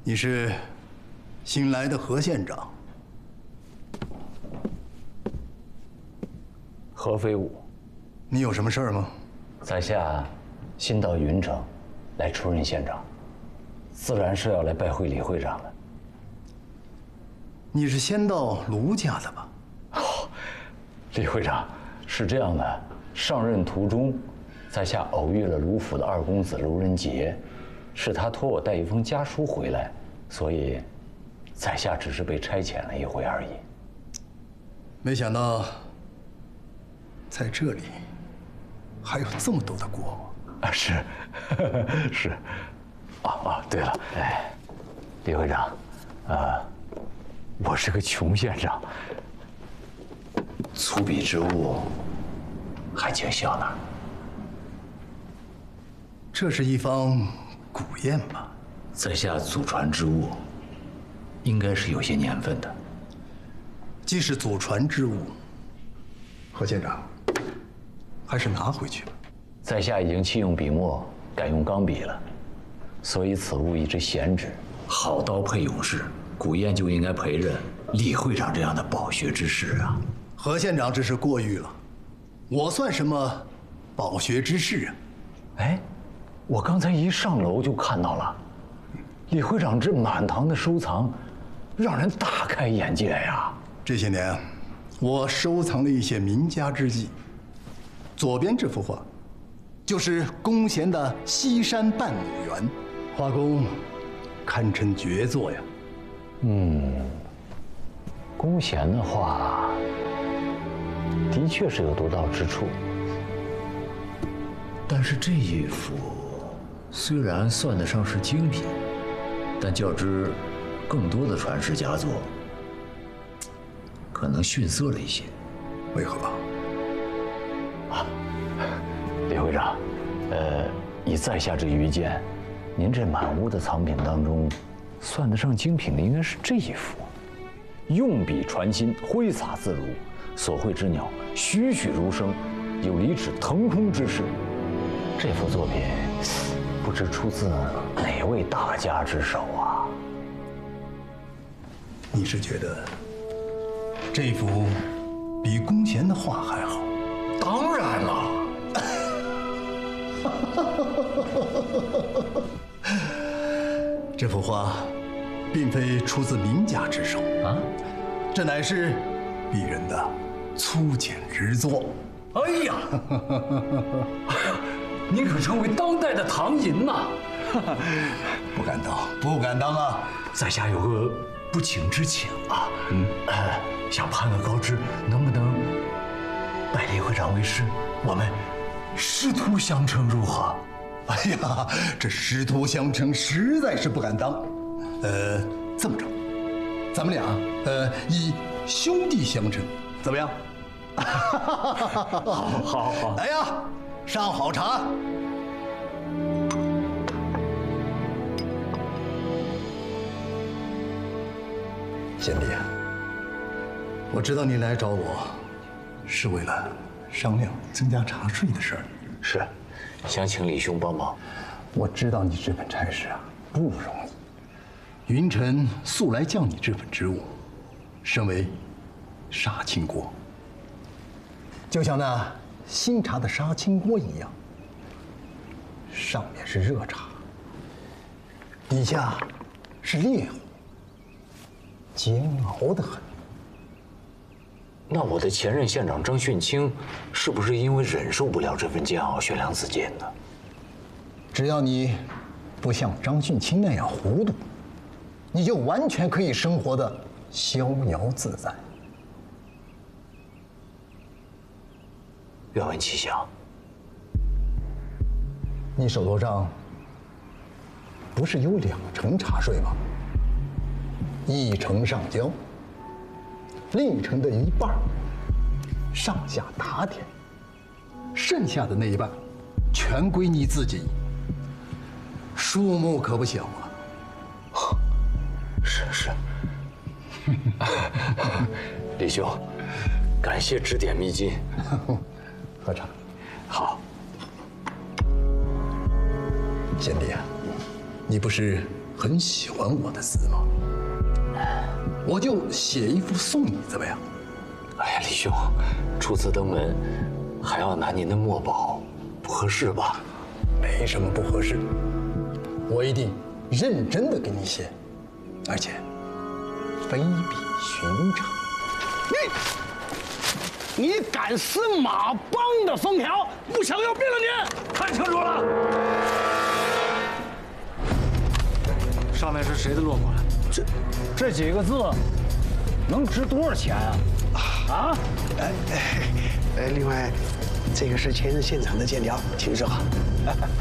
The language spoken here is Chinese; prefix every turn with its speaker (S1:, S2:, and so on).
S1: 你是新来的何县长？
S2: 何飞武，
S1: 你有什么事儿吗？
S2: 在下新到云城，来出任县长，自然是要来拜会李会长的。
S1: 你是先到卢家的吧？
S2: 哦，李会长，是这样的，上任途中，在下偶遇了卢府的二公子卢仁杰，是他托我带一封家书回来，所以，在下只是被差遣了一回而已。
S1: 没想到，在这里还有这么多的过往
S2: 啊！是，是，对了，哎，李会长，我是个穷县长，粗鄙之物，还请笑纳。
S1: 这是一方古砚吧？
S2: 在下祖传之物，应该是有些年份的。
S1: 既是祖传之物，何县长，还是拿回去吧。
S2: 在下已经弃用笔墨，改用钢笔了，所以此物一直闲置。好刀配勇士，古砚就应该陪着李会长这样的饱学之士啊。
S1: 何县长只是过誉了，我算什么饱学之士啊？
S2: 哎，我刚才一上楼就看到了，李会长这满堂的收藏，让人大开眼界呀。
S1: 这些年，我收藏了一些名家之迹。左边这幅画，就是龚贤的《西山伴女园》，画工堪称绝作呀。
S2: 龚贤的画的确是有独到之处，但是这一幅虽然算得上是精品，但较之更多的传世佳作，可能逊色了一些。
S1: 为何？
S2: 李会长，以在下之愚见，您这满屋的藏品当中，算得上精品的应该是这一幅，用笔传心，挥洒自如，所绘之鸟栩栩如生，有离指腾空之势。这幅作品不知出自哪位大家之手啊？
S1: 你是觉得这幅比龚贤的画还好？
S2: 当然了。
S1: 这幅画并非出自名家之手啊，这乃是鄙人的粗浅之作。
S2: 哎呀，您可成为当代的唐寅呐！
S1: 不敢当，不敢当啊！
S2: 在下有个不请之请啊，想攀个高枝，能不能拜李会长为师？我们师徒相称如何？
S1: 哎呀，这师徒相称实在是不敢当。这么着，咱们俩以兄弟相称，怎么样？
S2: 好。
S1: 来呀，上好茶。贤弟，我知道你来找我，是为了商量增加茶税的事儿。
S2: 是，想请李兄帮忙。
S1: 我知道你这份差事啊不容易，云臣素来降你这份职务，身为杀青锅，就像那新茶的杀青锅一样，上面是热茶，底下是烈火，煎熬得很。
S2: 那我的前任县长张训清，是不是因为忍受不了这份煎熬，悬梁自尽的？
S1: 只要你不像张训清那样糊涂，你就完全可以生活得逍遥自在。
S2: 愿闻其详。
S1: 你手头上不是有2成茶税吗？1成上交，另1成的一半上下打点，剩下的那一半全归你自己。数目可不小啊！
S2: 是，李兄，感谢指点迷津。
S1: 喝茶。
S2: 好。
S1: 贤弟啊，你不是很喜欢我的字吗？我就写一幅送你，怎么样？
S2: 哎呀，李兄，初次登门，还要拿您的墨宝，不合适吧？
S1: 没什么不合适，我一定认真的给你写，而且非比寻常。
S3: 你敢撕马帮的封条，不想要毙了你！
S2: 看清楚了，上面是谁的落款？这几个字能值多少钱啊？啊？
S3: 另外，这个是前任现场的借条，请收好。